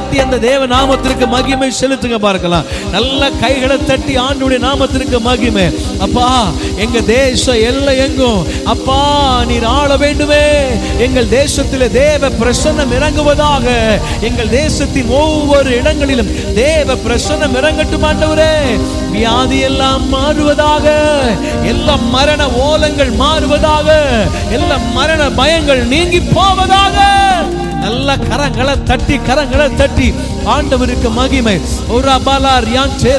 தட்டி அந்த தேவ நாமத்திற்கு மகிமை செலுத்துங்க பார்க்கலாம். நல்ல கைகளை தட்டி ஆண்டவருடைய நாமத்திற்கு மகிமை. அப்பா, எங்க தேசம் எல்லை எங்கும் அப்பா நீர் ஆள வேண்டுமே. எங்கள் தேசத்திலே தேவ பிரசன்னம் இறங்குவதாக. எங்கள் தேசத்தின் ஒவ்வொரு இடங்களிலும் தேவ பிரசன்னம் இறங்கட்டும் ஆண்டவரே. வியாதி எல்லாம் மாறுவதாக. எல்லா மரண ஓலங்கள் மாறுவதாக. எல்லா மரண பயங்கள் நீங்கி போவதாக. நல்ல கரங்களை தட்டி ஆண்டவருக்கு மகிமை.